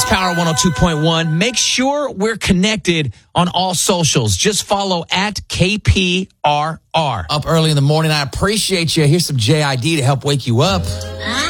Power 102.1. Make sure we're connected on all socials. Just follow at KPRR. Up early in the morning. I appreciate you. Here's some JID to help wake you up.